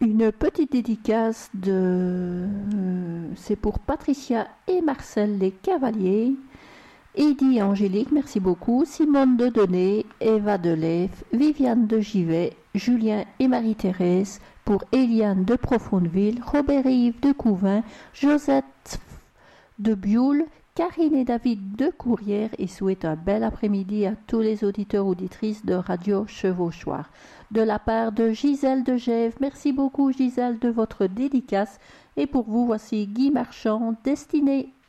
Une petite dédicace c'est pour Patricia et Marcel les Cavaliers, Eddy et Angélique, merci beaucoup, Simone de Denet, Eva Delef, Viviane de Givet, Julien et Marie-Thérèse, pour Eliane de Profondeville, Robert et Yves de Couvin, Josette de Bioul, Karine et David de Courrières, et souhaite un bel après-midi à tous les auditeurs auditrices de Radio Chevauchoir. De la part de Gisèle de Gèves, merci beaucoup Gisèle de votre dédicace, et pour vous voici Guy Marchand, Destinée.